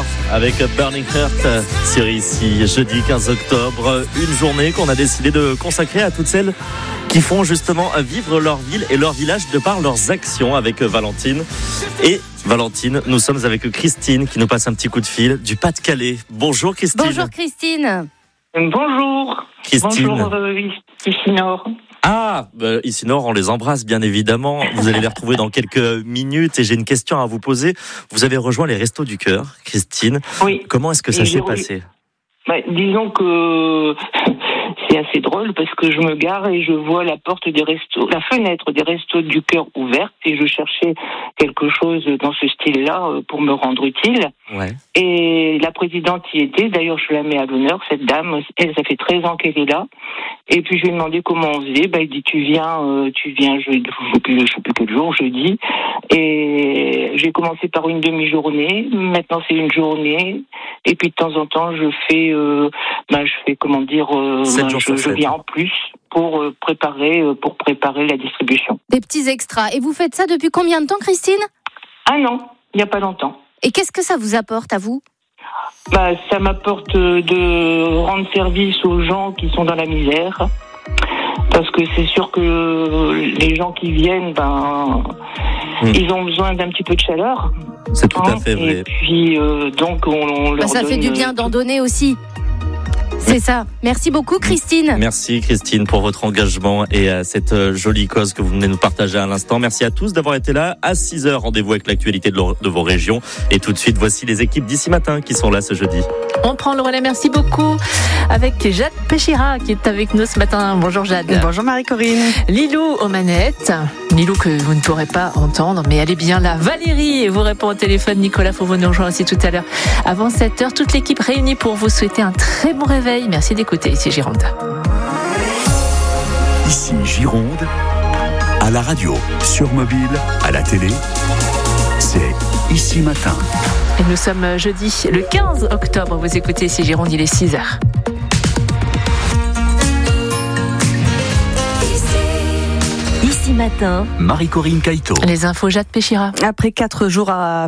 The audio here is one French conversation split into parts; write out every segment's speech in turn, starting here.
avec Burning Heart sur ici, jeudi 15 octobre. Une journée qu'on a décidé de consacrer à toutes celles qui font justement vivre leur ville et leur village de par leurs actions avec Valentine. Et Valentine, nous sommes avec Christine qui nous passe un petit coup de fil du Pas-de-Calais. Bonjour Christine. Bonjour Christine. Bonjour. Christine. Bonjour ici Nord. Ah, ici Nord, on les embrasse bien évidemment. Vous allez les retrouver dans quelques minutes et j'ai une question à vous poser. Vous avez rejoint les Restos du Cœur, Christine. Oui. Comment est-ce que ça s'est passé ? Disons que c'est assez drôle parce que je me gare et je vois la fenêtre des Restos du Cœur ouverte et je cherchais quelque chose dans ce style-là pour me rendre utile. Ouais. Et la présidente y était, d'ailleurs je la mets à l'honneur, cette dame, elle, ça fait 13 ans qu'elle est là. Et puis je lui ai demandé comment on faisait, il dit tu viens jeudi, je sais plus quel jour, jeudi. Et j'ai commencé par une demi-journée, maintenant c'est une journée. Et puis de temps en temps je fais je viens en plus pour préparer la distribution. Des petits extras. Et vous faites ça depuis combien de temps, Christine ? Ah non, il n'y a pas longtemps. Et qu'est-ce que ça vous apporte à vous ? Ça m'apporte de rendre service aux gens qui sont dans la misère. Parce que c'est sûr que les gens qui viennent, ils ont besoin d'un petit peu de chaleur. C'est tout à fait vrai. Et puis, donc, on leur ça donne fait du bien d'en donner aussi. C'est ça. Merci beaucoup, Christine. Merci, Christine, pour votre engagement et cette jolie cause que vous venez nous partager à l'instant. Merci à tous d'avoir été là. À 6h, rendez-vous avec l'actualité de vos régions. Et tout de suite, voici les équipes d'ici matin qui sont là ce jeudi. On prend le relais, merci beaucoup, avec Jade Péchira qui est avec nous ce matin. Bonjour Jade. Bonjour Marie-Corinne. Lilou aux manettes. Lilou que vous ne pourrez pas entendre, mais elle est bien là. Valérie vous répond au téléphone. Nicolas Fauveau nous rejoint aussi tout à l'heure. Avant 7h, toute l'équipe réunie pour vous souhaiter un très bon réveil. Merci d'écouter, ici Gironde. Ici Gironde, à la radio, sur mobile, à la télé, c'est Ici Matin. Et nous sommes jeudi, le 15 octobre. Vous écoutez ici Gironde, il est 6h. Matin. Marie-Corinne Caïto. Les infos, Jade Péchira. Après 4 jours à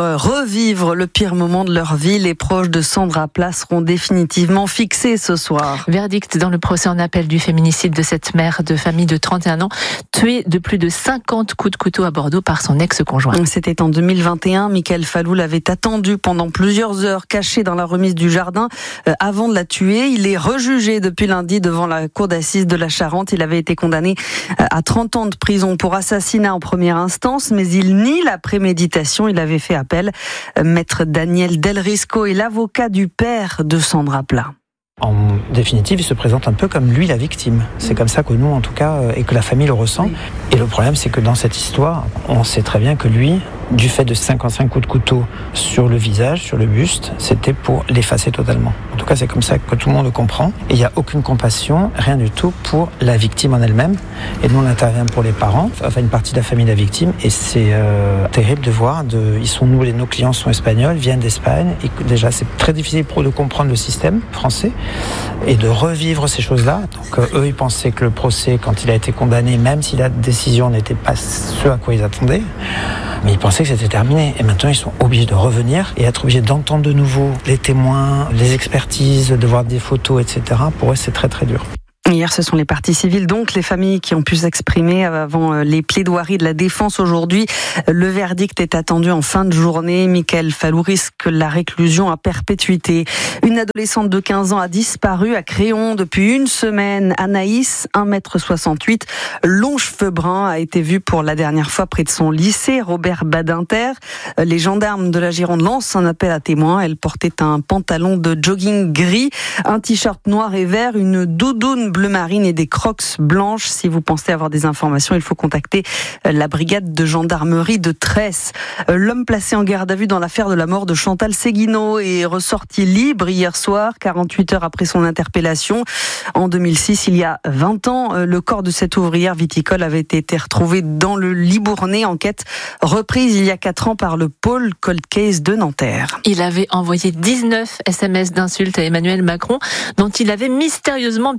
revivre le pire moment de leur vie, les proches de Sandra Plat seront définitivement fixés ce soir. Verdict dans le procès en appel du féminicide de cette mère de famille de 31 ans, tuée de plus de 50 coups de couteau à Bordeaux par son ex-conjoint. C'était en 2021. Mickaël Falloul avait attendu pendant plusieurs heures, caché dans la remise du jardin, avant de la tuer. Il est rejugé depuis lundi devant la cour d'assises de la Charente. Il avait été condamné à 30 ans de prison pour assassinat en première instance, mais il nie la préméditation. Il avait fait appel. Maître Daniel Del Risco est l'avocat du père de Sandra Plat. En définitive, il se présente un peu comme lui la victime. C'est comme ça que nous, en tout cas, et que la famille le ressent. Oui. Et le problème, c'est que dans cette histoire, on sait très bien que lui, du fait de 55 coups de couteau sur le visage, sur le buste, c'était pour l'effacer totalement. En tout cas, c'est comme ça que tout le monde le comprend. Et il n'y a aucune compassion, rien du tout pour la victime en elle-même. Et nous, on intervient pour les parents, enfin une partie de la famille de la victime. Et c'est terrible de voir, nos clients sont espagnols, viennent d'Espagne. Et déjà, c'est très difficile de comprendre le système français et de revivre ces choses-là. Donc eux, ils pensaient que le procès, quand il a été condamné, même si la décision n'était pas ce à quoi ils attendaient, mais ils pensaient que c'était terminé. Et maintenant, ils sont obligés de revenir et être obligés d'entendre de nouveau les témoins, les expertises, de voir des photos, etc. Pour eux, c'est très très dur. Hier, ce sont les parties civiles, donc les familles qui ont pu s'exprimer avant les plaidoiries de la défense aujourd'hui. Le verdict est attendu en fin de journée. Mickaël Falloul risque la réclusion à perpétuité. Une adolescente de 15 ans a disparu à Créon depuis une semaine. Anaïs, 1m68, longs cheveux bruns, a été vue pour la dernière fois près de son lycée, Robert Badinter. Les gendarmes de la Gironde lancent un appel à témoins. Elle portait un pantalon de jogging gris, un t-shirt noir et vert, une doudoune bleu marine et des crocs blanches. Si vous pensez avoir des informations, il faut contacter la brigade de gendarmerie de Tresse. L'homme placé en garde à vue dans l'affaire de la mort de Chantal Séguineau est ressorti libre hier soir, 48 heures après son interpellation. En 2006, il y a 20 ans, le corps de cette ouvrière viticole avait été retrouvé dans le Libournais. Enquête reprise il y a 4 ans par le pôle Cold Case de Nanterre. Il avait envoyé 19 SMS d'insultes à Emmanuel Macron, dont il avait mystérieusement obtenu le numéro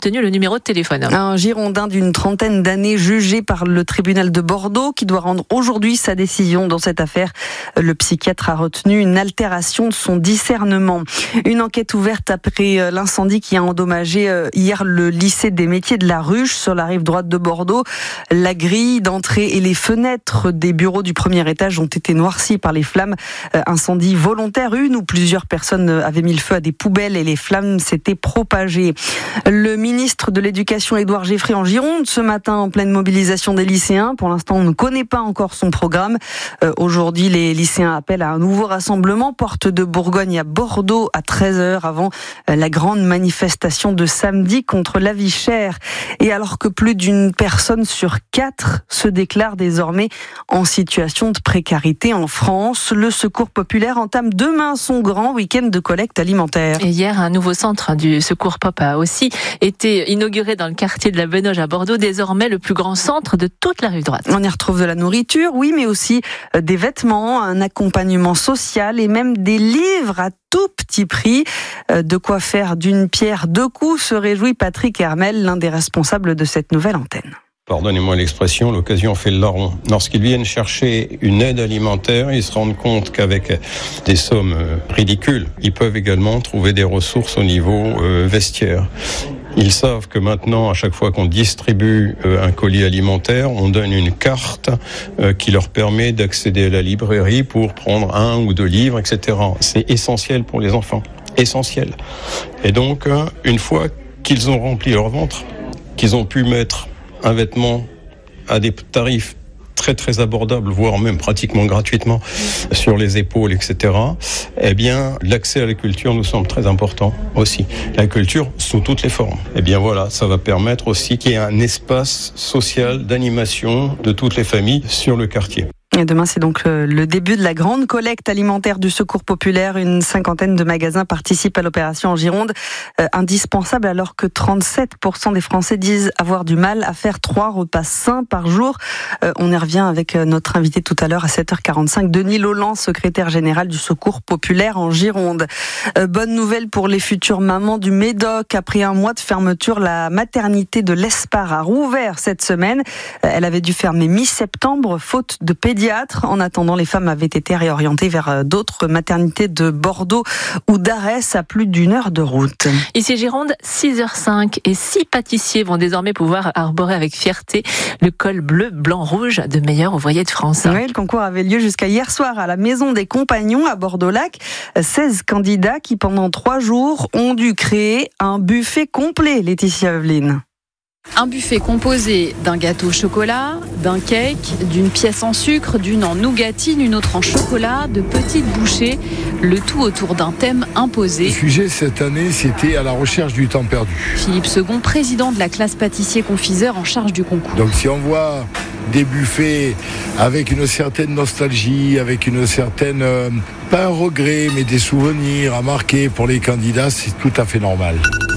numéro de téléphone. Un Girondin d'une trentaine d'années jugé par le tribunal de Bordeaux qui doit rendre aujourd'hui sa décision dans cette affaire. Le psychiatre a retenu une altération de son discernement. Une enquête ouverte après l'incendie qui a endommagé hier le lycée des métiers de la Ruche sur la rive droite de Bordeaux. La grille d'entrée et les fenêtres des bureaux du premier étage ont été noircies par les flammes. Incendie volontaire, une où plusieurs personnes avaient mis le feu à des poubelles et les flammes s'étaient propagées. Le ministre de l'Éducation, Édouard Geffray, en Gironde, ce matin en pleine mobilisation des lycéens. Pour l'instant, on ne connaît pas encore son programme. Aujourd'hui, les lycéens appellent à un nouveau rassemblement, porte de Bourgogne à Bordeaux à 13h avant la grande manifestation de samedi contre la vie chère. Et alors que plus d'une personne sur 4 se déclare désormais en situation de précarité en France, le Secours populaire entame demain son grand week-end de collecte alimentaire. Et hier, un nouveau centre du Secours Pop a aussi été inauguré dans le quartier de la Benoge à Bordeaux, désormais le plus grand centre de toute la rive droite. On y retrouve de la nourriture, oui, mais aussi des vêtements, un accompagnement social et même des livres à tout petit prix. De quoi faire d'une pierre deux coups, se réjouit Patrick Hermel, l'un des responsables de cette nouvelle antenne. Pardonnez-moi l'expression, l'occasion fait le larron. Lorsqu'ils viennent chercher une aide alimentaire, ils se rendent compte qu'avec des sommes ridicules, ils peuvent également trouver des ressources au niveau vestiaire. Ils savent que maintenant, à chaque fois qu'on distribue un colis alimentaire, on donne une carte qui leur permet d'accéder à la librairie pour prendre 1 ou 2 livres, etc. C'est essentiel pour les enfants, essentiel. Et donc, une fois qu'ils ont rempli leur ventre, qu'ils ont pu mettre un vêtement à des tarifs très très abordables, voire même pratiquement gratuitement sur les épaules, etc. Eh bien, l'accès à la culture nous semble très important aussi. La culture sous toutes les formes. Eh bien voilà, ça va permettre aussi qu'il y ait un espace social d'animation de toutes les familles sur le quartier. Et demain, c'est donc le début de la grande collecte alimentaire du Secours populaire. Une cinquantaine de magasins participent à l'opération en Gironde. Indispensable alors que 37% des Français disent avoir du mal à faire 3 repas sains par jour. On y revient avec notre invité tout à l'heure à 7h45, Denis Lauland, secrétaire général du Secours populaire en Gironde. Bonne nouvelle pour les futures mamans du Médoc. Après un mois de fermeture, la maternité de l'Espar a rouvert cette semaine. Elle avait dû fermer mi-septembre, faute de pédiatre. En attendant, les femmes avaient été réorientées vers d'autres maternités de Bordeaux ou d'Arès à plus d'1 heure de route. Ici Gironde, 6h05 et 6 pâtissiers vont désormais pouvoir arborer avec fierté le col bleu, blanc, rouge de meilleur ouvrier de France. Oui, le concours avait lieu jusqu'à hier soir à la Maison des Compagnons à Bordeaux-Lac. 16 candidats qui pendant 3 jours ont dû créer un buffet complet, Laetitia Eveline. Un buffet composé d'un gâteau au chocolat, d'un cake, d'une pièce en sucre, d'une en nougatine, une autre en chocolat, de petites bouchées, le tout autour d'un thème imposé. Le sujet cette année, c'était à la recherche du temps perdu. Philippe Second, président de la classe pâtissier-confiseur en charge du concours. Donc si on voit des buffets avec une certaine nostalgie, avec une certaine, pas un regret, mais des souvenirs à marquer pour les candidats, c'est tout à fait normal.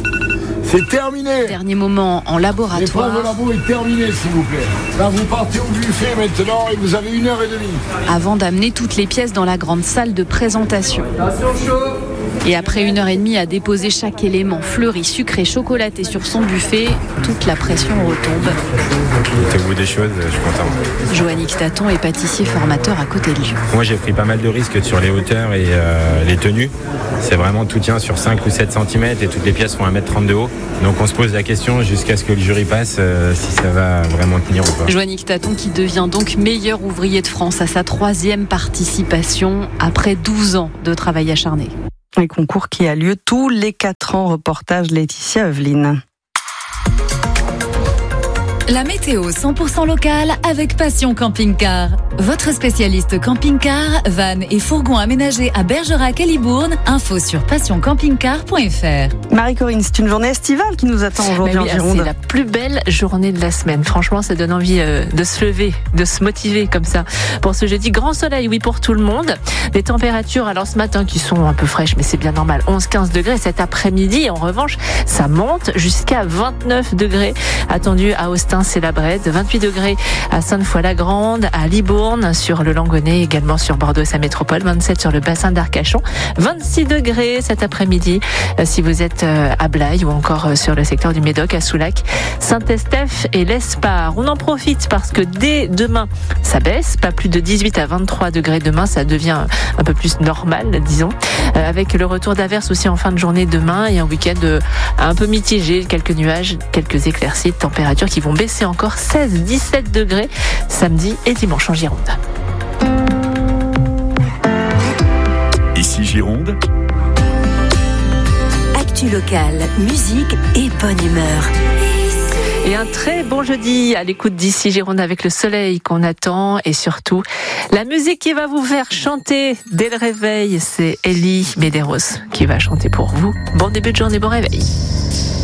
C'est terminé. Dernier moment en laboratoire. L'épreuve au labo est terminée, s'il vous plaît. Là, vous partez au buffet maintenant et vous avez 1h30. Avant d'amener toutes les pièces dans la grande salle de présentation. Attention chaud. Et après 1h30 à déposer chaque élément fleuri, sucré, chocolaté sur son buffet, toute la pression retombe. Au bout des choses, je suis content. Joannick Taton est pâtissier formateur à côté de lui. Moi, j'ai pris pas mal de risques sur les hauteurs et les tenues. C'est vraiment tout tient sur 5 ou 7 cm et toutes les pièces font 1m30 de haut. Donc on se pose la question jusqu'à ce que le jury passe si ça va vraiment tenir ou pas. Joannick Taton qui devient donc meilleur ouvrier de France à sa 3e participation après 12 ans de travail acharné. Un concours qui a lieu tous les 4 ans. Reportage Laetitia Eveline. La météo 100% locale avec Passion Camping-Car. Votre spécialiste camping-car, van et fourgon aménagés à Bergerac et Libourne. Info sur passioncampingcar.fr. Marie-Corinne, c'est une journée estivale qui nous attend aujourd'hui en Gironde. C'est la plus belle journée de la semaine. Franchement, ça donne envie de se lever, de se motiver comme ça. Pour ce jeudi, grand soleil, oui, pour tout le monde. Les températures, alors ce matin, qui sont un peu fraîches, mais c'est bien normal, 11-15 degrés. Cet après-midi, en revanche, ça monte jusqu'à 29 degrés. Attendu à Austin Saint-Célabret, 28 degrés à Sainte-Foy-la-Grande, à Libourne, sur le Langonnet, également sur Bordeaux et sa métropole, 27 sur le bassin d'Arcachon, 26 degrés cet après-midi si vous êtes à Blaye ou encore sur le secteur du Médoc, à Soulac, Saint-Estèphe et l'Espard. On en profite parce que dès demain, ça baisse, pas plus de 18 à 23 degrés demain, ça devient un peu plus normal, disons, avec le retour d'averses aussi en fin de journée demain et un week-end un peu mitigé, quelques nuages, quelques éclaircies, températures qui vont baisser encore 16-17 degrés samedi et dimanche en Gironde. Ici Gironde. Actu locale, musique et bonne humeur. Et un très bon jeudi à l'écoute d'ici Gironde avec le soleil qu'on attend et surtout la musique qui va vous faire chanter dès le réveil. C'est Elie Medeiros qui va chanter pour vous. Bon début de journée, bon réveil.